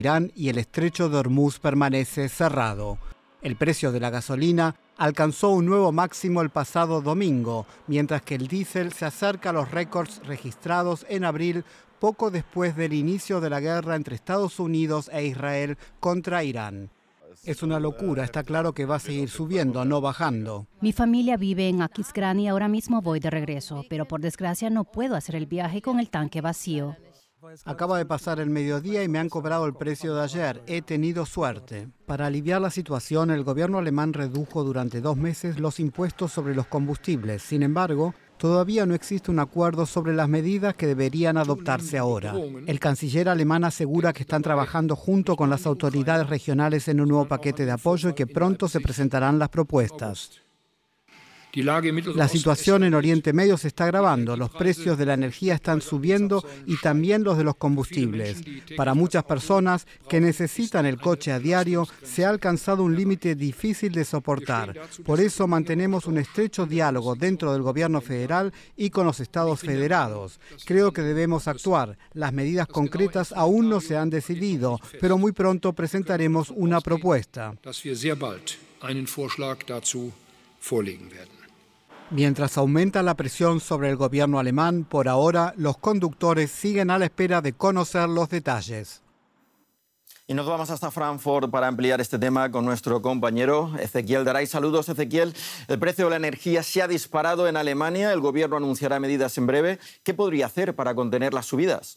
Irán y el estrecho de Hormuz permanece cerrado. El precio de la gasolina alcanzó un nuevo máximo el pasado domingo, mientras que el diésel se acerca a los récords registrados en abril, poco después del inicio de la guerra entre Estados Unidos e Israel contra Irán. Es una locura, está claro que va a seguir subiendo, no bajando. Mi familia vive en Aquisgrán y ahora mismo voy de regreso, pero por desgracia no puedo hacer el viaje con el tanque vacío. Acaba de pasar el mediodía y me han cobrado el precio de ayer. He tenido suerte. Para aliviar la situación, el gobierno alemán redujo durante 2 meses los impuestos sobre los combustibles. Sin embargo, todavía no existe un acuerdo sobre las medidas que deberían adoptarse ahora. El canciller alemán asegura que están trabajando junto con las autoridades regionales en un nuevo paquete de apoyo y que pronto se presentarán las propuestas. La situación en Oriente Medio se está agravando, los precios de la energía están subiendo y también los de los combustibles. Para muchas personas que necesitan el coche a diario, se ha alcanzado un límite difícil de soportar. Por eso mantenemos un estrecho diálogo dentro del gobierno federal y con los estados federados. Creo que debemos actuar. Las medidas concretas aún no se han decidido, pero muy pronto presentaremos una propuesta. Mientras aumenta la presión sobre el gobierno alemán, por ahora los conductores siguen a la espera de conocer los detalles. Y nos vamos hasta Frankfurt para ampliar este tema con nuestro compañero Ezequiel Daray. Saludos, Ezequiel. El precio de la energía se ha disparado en Alemania. El gobierno anunciará medidas en breve. ¿Qué podría hacer para contener las subidas?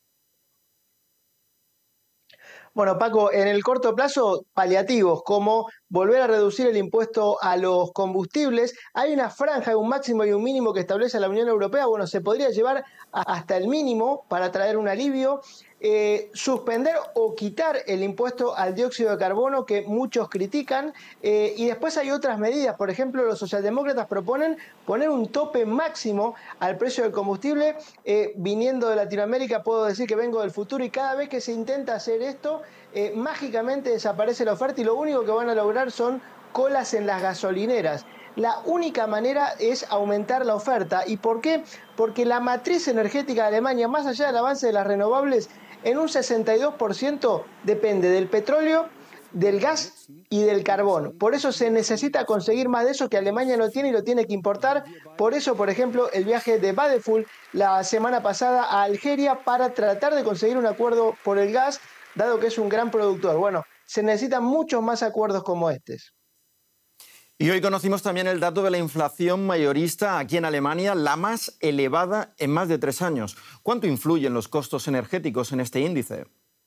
Bueno, Paco, en el corto plazo, paliativos, como volver a reducir el impuesto a los combustibles. Hay una franja, un máximo y un mínimo que establece la Unión Europea. Bueno, se podría llevar hasta el mínimo para traer un alivio. Suspender o quitar el impuesto al dióxido de carbono que muchos critican, y después hay otras medidas. Por ejemplo, los socialdemócratas proponen poner un tope máximo al precio del combustible. Viniendo de Latinoamérica puedo decir que vengo del futuro y cada vez que se intenta hacer esto, mágicamente desaparece la oferta y lo único que van a lograr son colas en las gasolineras. La única manera es aumentar la oferta. ¿Y por qué? Porque la matriz energética de Alemania, más allá del avance de las renovables, en un 62% depende del petróleo, del gas y del carbón. Por eso se necesita conseguir más de eso que Alemania no tiene y lo tiene que importar. Por eso, por ejemplo, el viaje de Vadeful la semana pasada a Algeria para tratar de conseguir un acuerdo por el gas, dado que es un gran productor. Bueno, se necesitan muchos más acuerdos como estos. Y hoy conocimos también el dato de la inflación mayorista aquí en Alemania, la más elevada en más de 3 años. ¿Cuánto influyen los costos energéticos en este índice?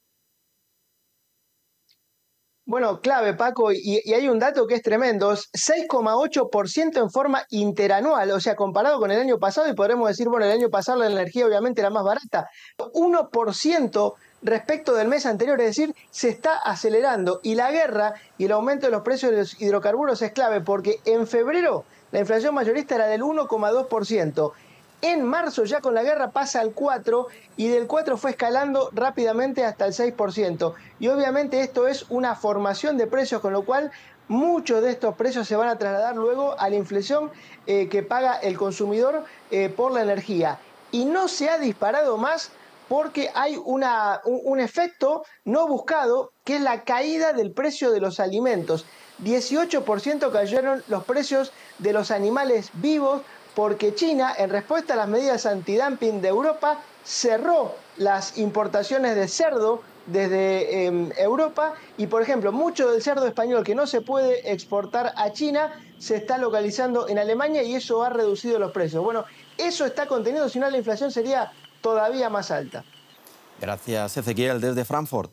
Bueno, clave, Paco, y hay un dato que es tremendo, 6,8% en forma interanual, o sea, comparado con el año pasado, y podremos decir, bueno, el año pasado la energía obviamente era más barata, 1% respecto del mes anterior, es decir, se está acelerando, y la guerra y el aumento de los precios de los hidrocarburos es clave, porque en febrero la inflación mayorista era del 1,2%, en marzo ya con la guerra pasa al 4% y del 4% fue escalando rápidamente hasta el 6%. Y obviamente esto es una formación de precios, con lo cual muchos de estos precios se van a trasladar luego a la inflación que paga el consumidor por la energía. Y no se ha disparado más porque hay un efecto no buscado, que es la caída del precio de los alimentos. 18% cayeron los precios de los animales vivos, porque China, en respuesta a las medidas antidumping de Europa, cerró las importaciones de cerdo desde Europa y, por ejemplo, mucho del cerdo español que no se puede exportar a China se está localizando en Alemania y eso ha reducido los precios. Bueno, eso está contenido, si no la inflación sería todavía más alta. Gracias, Ezequiel, desde Frankfurt.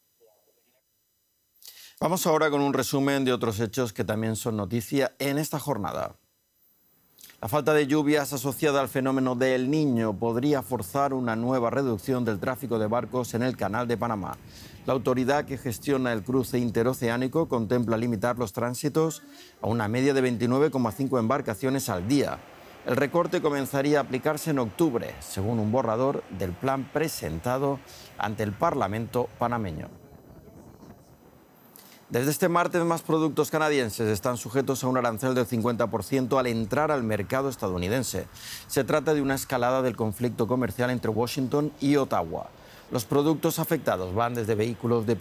Vamos ahora con un resumen de otros hechos que también son noticia en esta jornada. La falta de lluvias asociada al fenómeno de El Niño podría forzar una nueva reducción del tráfico de barcos en el Canal de Panamá. La autoridad que gestiona el cruce interoceánico contempla limitar los tránsitos a una media de 29,5 embarcaciones al día. El recorte comenzaría a aplicarse en octubre, según un borrador del plan presentado ante el Parlamento panameño. Desde este martes, más productos canadienses están sujetos a un arancel del 50% al entrar al mercado estadounidense. Se trata de una escalada del conflicto comercial entre Washington y Ottawa. Los productos afectados van desde vehículos de